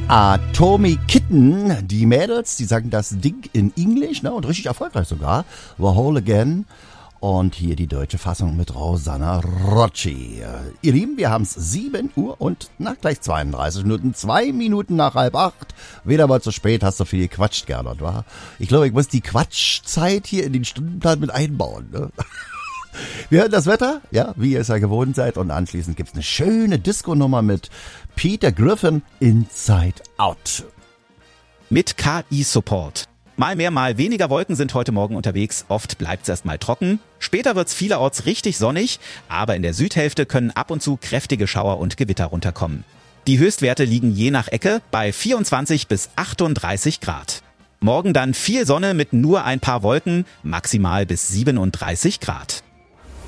Atomic Kitten, die Mädels, die sagen das Ding in Englisch, ne, und richtig erfolgreich sogar. The Whole Again. Und hier die deutsche Fassung mit Rosanna Rocci. Ihr Lieben, wir haben es 7 Uhr und gleich 32 Minuten, 2 Minuten nach 7:30. Wieder mal zu spät, hast du viel gequatscht, Gernot, wa? Ich glaube, ich muss die Quatschzeit hier in den Stundenplan mit einbauen, ne? Wir hören das Wetter, ja, wie ihr es ja gewohnt seid. Und anschließend gibt's eine schöne Disco-Nummer mit Peter Griffin, Inside Out. Mit KI-Support. Mal mehr, mal weniger Wolken sind heute Morgen unterwegs. Oft bleibt's erstmal trocken. Später wird's vielerorts richtig sonnig. Aber in der Südhälfte können ab und zu kräftige Schauer und Gewitter runterkommen. Die Höchstwerte liegen je nach Ecke bei 24 bis 38 Grad. Morgen dann viel Sonne mit nur ein paar Wolken, maximal bis 37 Grad.